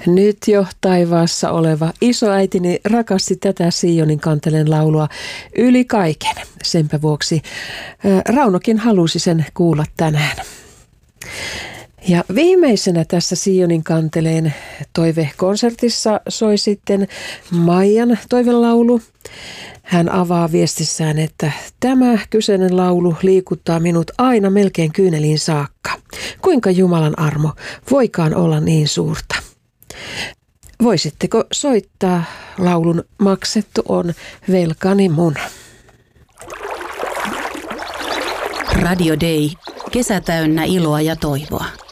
Nyt jo taivaassa oleva isoäitini rakasti tätä Sionin kanteleen laulua yli kaiken. Senpä vuoksi Raunokin halusi sen kuulla tänään. Ja viimeisenä tässä Sionin kanteleen toivekonsertissa soi sitten Maijan toivelaulu. Hän avaa viestissään, että tämä kyseinen laulu liikuttaa minut aina melkein kyyneliin saakka. Kuinka Jumalan armo voikaan olla niin suurta? Voisitteko soittaa laulun Maksettu on velkani mun? Radio Day. Kesä täynnä iloa ja toivoa.